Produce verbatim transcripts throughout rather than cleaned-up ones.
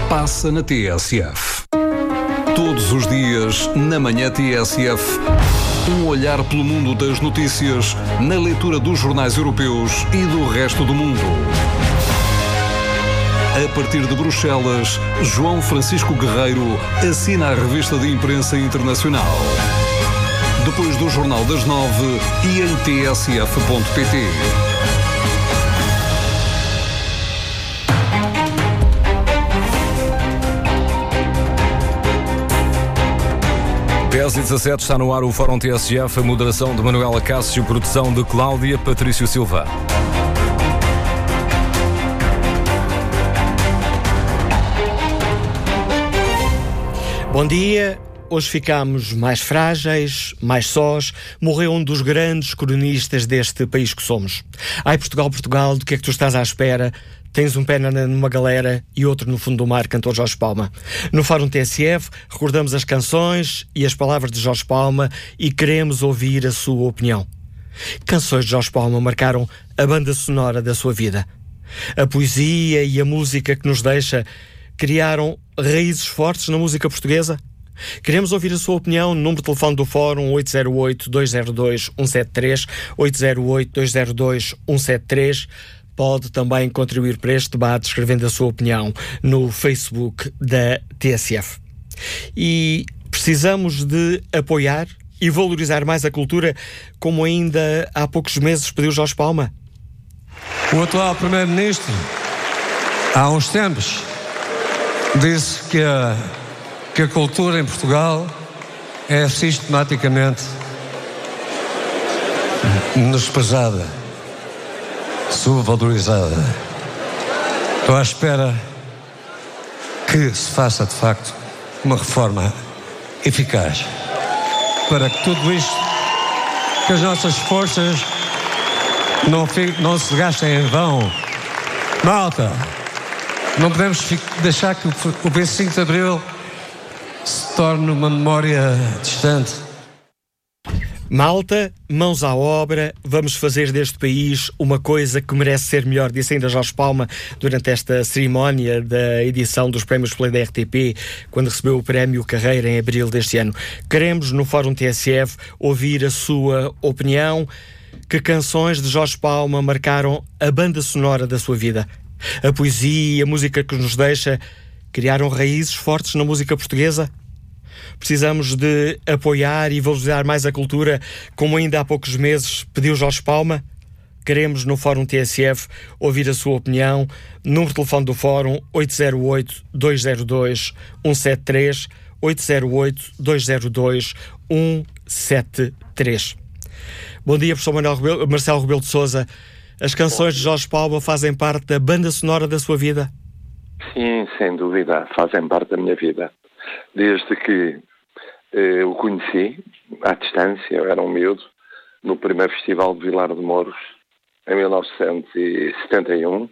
passa na T S F. Todos os dias, na manhã T S F, um olhar pelo mundo das notícias, na leitura dos jornais europeus e do resto do mundo. A partir de Bruxelas, João Francisco Guerreiro assina a revista de imprensa internacional. Depois do Jornal das Nove e em T S F ponto pt. dez e dezassete está no ar o Fórum T S F, a moderação de Manuela Cássio, produção de Cláudia Patrício Silva. Bom dia. Hoje ficamos mais frágeis, mais sós. Morreu um dos grandes cronistas deste país que somos. Ai, Portugal, Portugal, do que é que tu estás à espera? Tens um pé numa galera e outro no fundo do mar, cantou Jorge Palma. No Fórum T S F, recordamos as canções e as palavras de Jorge Palma e queremos ouvir a sua opinião. Canções de Jorge Palma marcaram a banda sonora da sua vida. A poesia e a música que nos deixa criaram raízes fortes na música portuguesa? Queremos ouvir a sua opinião. Número de telefone do Fórum oito zero oito, dois zero dois, um sete três, oito zero oito, dois zero dois, um sete três. Pode também contribuir para este debate escrevendo a sua opinião no Facebook da T S F. E precisamos de apoiar e valorizar mais a cultura, como ainda há poucos meses pediu Jorge Palma. O atual Primeiro-Ministro, há uns tempos, disse que a, que a cultura em Portugal é sistematicamente desprezada, subvalorizada. Estou à espera que se faça, de facto, uma reforma eficaz para que tudo isto, que as nossas forças não, fiquem, não se gastem em vão. Malta, não podemos deixar que o vinte e cinco de Abril se torne uma memória distante. Malta, mãos à obra, vamos fazer deste país uma coisa que merece ser melhor, disse ainda Jorge Palma durante esta cerimónia da edição dos Prémios Play da R T P, quando recebeu o Prémio Carreira em abril deste ano. Queremos, no Fórum T S F, ouvir a sua opinião. Que canções de Jorge Palma marcaram a banda sonora da sua vida? A poesia e a música que nos deixa criaram raízes fortes na música portuguesa? Precisamos de apoiar e valorizar mais a cultura, como ainda há poucos meses pediu Jorge Palma? Queremos, no Fórum T S F, ouvir a sua opinião. Número de telefone do Fórum oito zero oito, dois zero dois, um sete três, oito zero oito, dois zero dois, um sete três. Bom dia, professor Manuel Rebelo, Marcelo Rebelo de Sousa. As canções de Jorge Palma fazem parte da banda sonora da sua vida? Sim, sem dúvida, fazem parte da minha vida. Desde que eh, o conheci, à distância, eu era um miúdo, no primeiro Festival de Vilar de Mouros, em mil novecentos e setenta e um.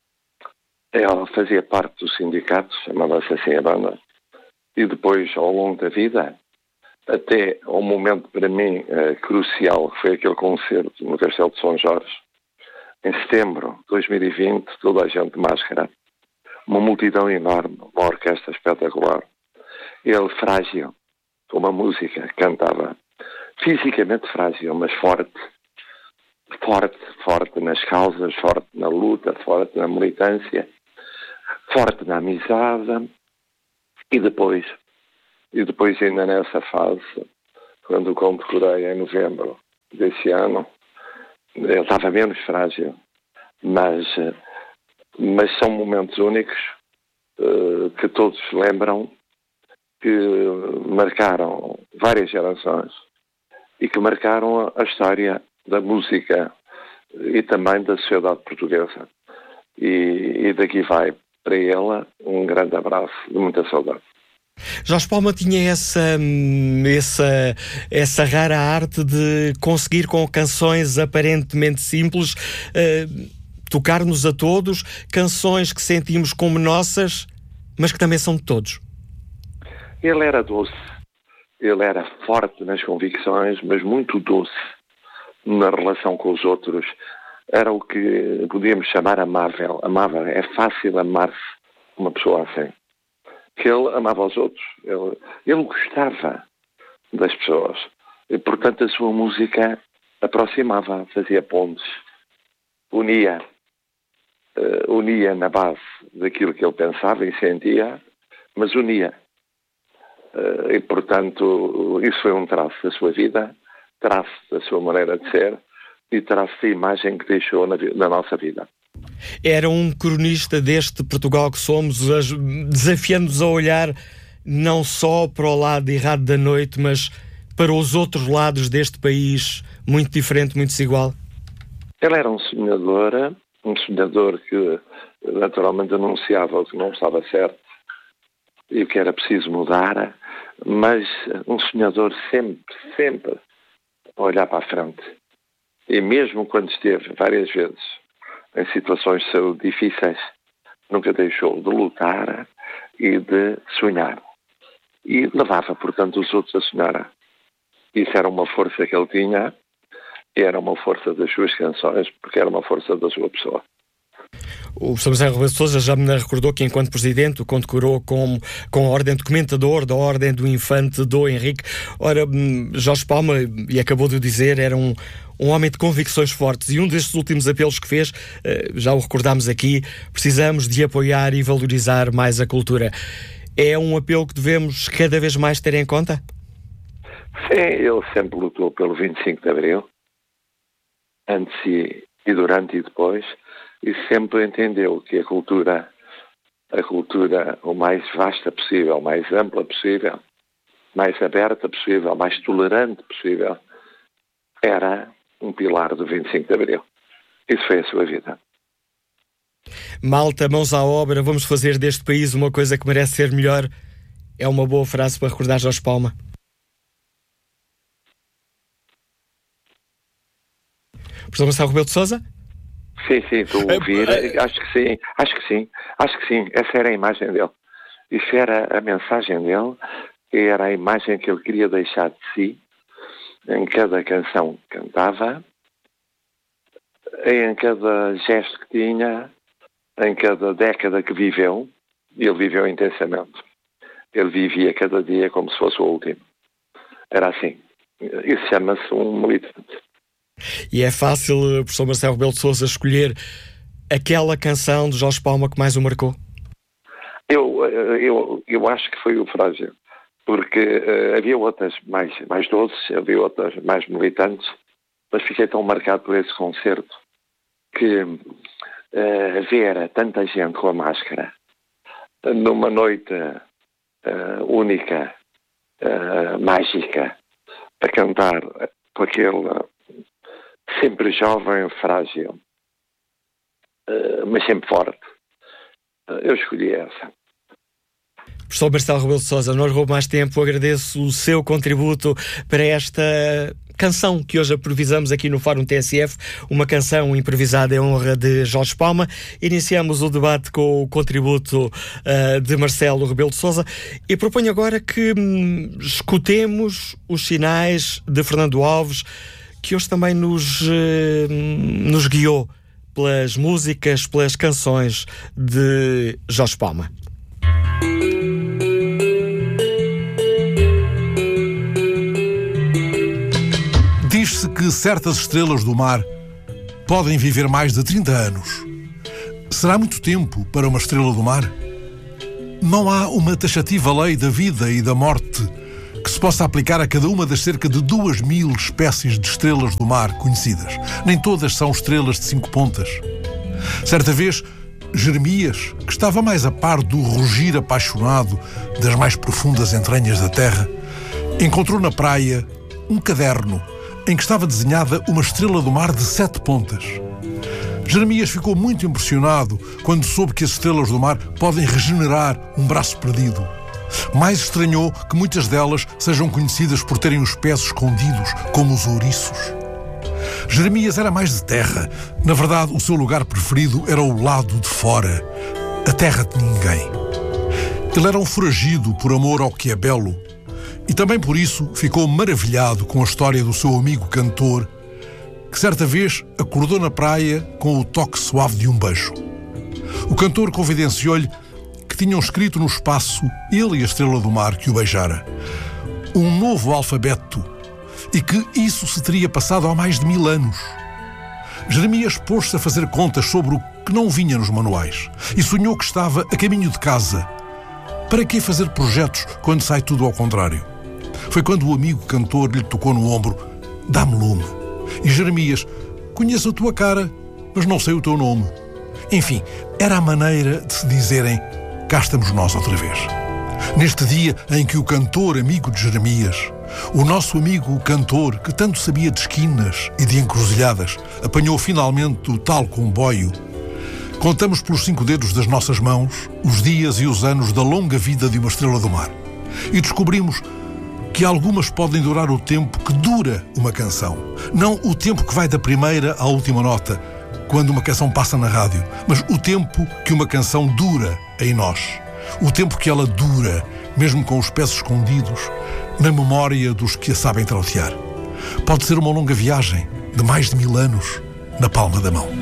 Ela fazia parte do sindicato, chamava-se assim a banda, e depois, ao longo da vida, até ao momento para mim eh, crucial, que foi aquele concerto no Castelo de São Jorge, em setembro de dois mil e vinte, toda a gente de máscara, uma multidão enorme, uma orquestra espetacular. Ele frágil, com uma música, cantava, fisicamente frágil, mas forte, forte, forte nas causas, forte na luta, forte na militância, forte na amizade, e depois, e depois ainda nessa fase, quando o condecorei em novembro desse ano, ele estava menos frágil, mas, mas são momentos únicos uh, que todos lembram, que marcaram várias gerações e que marcaram a história da música e também da sociedade portuguesa. E, e daqui vai para ela um grande abraço de muita saudade. Jorge Palma tinha essa, essa, essa rara arte de conseguir, com canções aparentemente simples, uh, tocar-nos a todos, canções que sentimos como nossas, mas que também são de todos. Ele era doce, ele era forte nas convicções, mas muito doce na relação com os outros. Era o que podíamos chamar amável. Amável, é fácil amar-se uma pessoa assim. que ele amava os outros. Ele, ele gostava das pessoas. E, portanto, a sua música aproximava, fazia pontes, unia, uh, unia na base daquilo que ele pensava e sentia, mas unia. Uh, e, portanto, isso foi um traço da sua vida, traço da sua maneira de ser e traço da imagem que deixou na, na nossa vida. Era um cronista deste Portugal que somos, desafiando-nos a olhar não só para o lado errado da noite, mas para os outros lados deste país, muito diferente, muito desigual. Ele era um sonhador, um sonhador que naturalmente anunciava o que não estava certo e o que era preciso mudar, mas um sonhador sempre, sempre a olhar para a frente. E mesmo quando esteve várias vezes em situações de saúde difíceis, nunca deixou de lutar e de sonhar. E levava, portanto, os outros a sonhar. Isso era uma força que ele tinha, e era uma força das suas canções, porque era uma força da sua pessoa. O professor Marcelo Rebelo de Sousa já me recordou que, enquanto Presidente, o condecorou com, com a Ordem de Comentador da Ordem do Infante Dom Henrique. Ora, Jorge Palma, e acabou de o dizer, era um, um homem de convicções fortes, e um destes últimos apelos que fez, já o recordámos aqui, precisamos de apoiar e valorizar mais a cultura. É um apelo que devemos cada vez mais ter em conta? Sim, ele sempre lutou pelo vinte e cinco de Abril, antes e, e durante e depois, e sempre entendeu que a cultura, a cultura o mais vasta possível, mais ampla possível, mais aberta possível, mais tolerante possível, era um pilar do vinte e cinco de Abril. Isso foi a sua vida. Malta, mãos à obra, vamos fazer deste país uma coisa que merece ser melhor. É uma boa frase para recordar Jorge Palma. Professor Marcelo Rebelo de Sousa? Sim, sim, estou a ouvir. Acho que sim, acho que sim, acho que sim. Essa era a imagem dele. Isso era a mensagem dele, era a imagem que ele queria deixar de si em cada canção que cantava, em cada gesto que tinha, em cada década que viveu. Ele viveu intensamente. Ele vivia cada dia como se fosse o último. Era assim. Isso chama-se um militante. E é fácil, professor Marcelo Rebelo de Sousa, escolher aquela canção de Jorge Palma que mais o marcou? Eu, eu, eu acho que foi o Frágil, porque uh, havia outras mais, mais doces, havia outras mais militantes, mas fiquei tão marcado por esse concerto que uh, ver tanta gente com a máscara numa noite uh, única, uh, mágica, a cantar com aquele sempre jovem, frágil, uh, mas sempre forte. Uh, eu escolhi essa. Professor Marcelo Rebelo de Sousa, não lhe roubo mais tempo, agradeço o seu contributo para esta canção que hoje improvisamos aqui no Fórum T S F, uma canção improvisada em honra de Jorge Palma. Iniciamos o debate com o contributo uh, de Marcelo Rebelo de Sousa e proponho agora que hum, escutemos os sinais de Fernando Alves, que hoje também nos, uh, nos guiou pelas músicas, pelas canções de Jorge Palma. Diz-se que certas estrelas do mar podem viver mais de trinta anos. Será muito tempo para uma estrela do mar? Não há uma taxativa lei da vida e da morte que se possa aplicar a cada uma das cerca de duas mil espécies de estrelas do mar conhecidas. Nem todas são estrelas de cinco pontas. Certa vez, Jeremias, que estava mais a par do rugir apaixonado das mais profundas entranhas da terra, encontrou na praia um caderno em que estava desenhada uma estrela do mar de sete pontas. Jeremias ficou muito impressionado quando soube que as estrelas do mar podem regenerar um braço perdido. Mais estranhou que muitas delas sejam conhecidas por terem os pés escondidos, como os ouriços. Jeremias era mais de terra. Na verdade, o seu lugar preferido era o lado de fora, a terra de ninguém. Ele era um foragido por amor ao que é belo. E também por isso ficou maravilhado com a história do seu amigo cantor, que certa vez acordou na praia com o toque suave de um beijo. O cantor confidenciou-lhe que tinham escrito no espaço, ele e a estrela do mar que o beijara, um novo alfabeto, e que isso se teria passado há mais de mil anos. Jeremias pôs-se a fazer contas sobre o que não vinha nos manuais e sonhou que estava a caminho de casa. Para que fazer projetos quando sai tudo ao contrário? Foi quando o amigo cantor lhe tocou no ombro: dá-me lume. E Jeremias: conheço a tua cara, mas não sei o teu nome. Enfim, era a maneira de se dizerem: cá estamos nós outra vez. Neste dia em que o cantor amigo de Jeremias, o nosso amigo cantor que tanto sabia de esquinas e de encruzilhadas, apanhou finalmente o tal comboio, contamos pelos cinco dedos das nossas mãos os dias e os anos da longa vida de uma estrela do mar. E descobrimos que algumas podem durar o tempo que dura uma canção. Não o tempo que vai da primeira à última nota, quando uma canção passa na rádio, mas o tempo que uma canção dura em nós. O tempo que ela dura, mesmo com os pés escondidos, na memória dos que a sabem trautear. Pode ser uma longa viagem de mais de mil anos na palma da mão.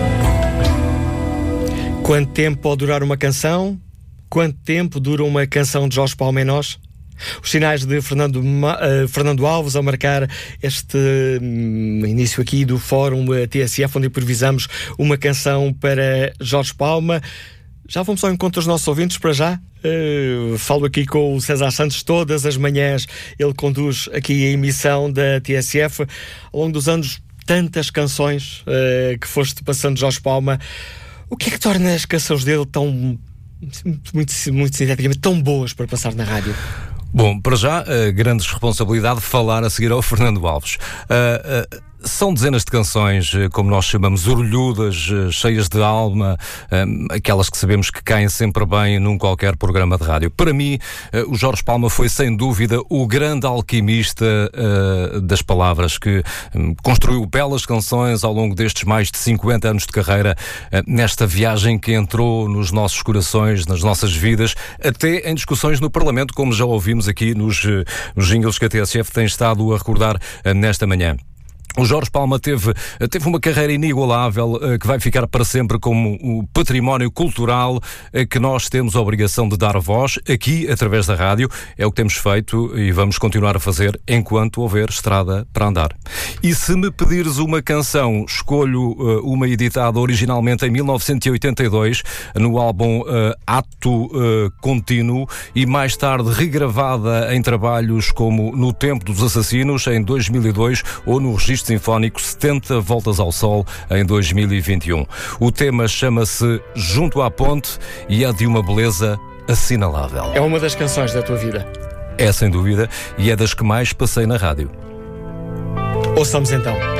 Quanto tempo pode durar uma canção? Quanto tempo dura uma canção de Jorge Palma em nós? Os sinais de Fernando, uh, Fernando Alves ao marcar este um, início aqui do Fórum uh, T S F, onde improvisamos uma canção para Jorge Palma. Já vamos ao encontro dos nossos ouvintes. Para já, uh, falo aqui com o César Santos todas as manhãs. Ele conduz aqui a emissão da T S F. Ao longo dos anos, tantas canções uh, que foste passando de Jorge Palma. O que é que torna as canções dele tão, muito, muito sinteticamente, tão boas para passar na rádio? Bom, para já, a grande responsabilidade de falar a seguir ao Fernando Alves. Uh, uh, São dezenas de canções, como nós chamamos, orelhudas, cheias de alma, aquelas que sabemos que caem sempre bem num qualquer programa de rádio. Para mim, o Jorge Palma foi, sem dúvida, o grande alquimista uh, das palavras, que um, construiu belas canções ao longo destes mais de cinquenta anos de carreira, uh, nesta viagem que entrou nos nossos corações, nas nossas vidas, até em discussões no Parlamento, como já ouvimos aqui nos, uh, nos jingles que a T S F tem estado a recordar uh, nesta manhã. O Jorge Palma teve, teve uma carreira inigualável, que vai ficar para sempre como o património cultural que nós temos a obrigação de dar voz aqui, através da rádio. É o que temos feito e vamos continuar a fazer enquanto houver estrada para andar. E se me pedires uma canção, escolho uma editada originalmente em mil novecentos e oitenta e dois, no álbum uh, Ato uh, Contínuo, e mais tarde regravada em trabalhos como No Tempo dos Assassinos, em dois mil e dois, ou no registro sinfónico setenta Voltas ao Sol, em dois mil e vinte e um. O tema chama-se Junto à Ponte e é de uma beleza assinalável. É uma das canções da tua vida? É, sem dúvida, e é das que mais passei na rádio. Ouçamos então.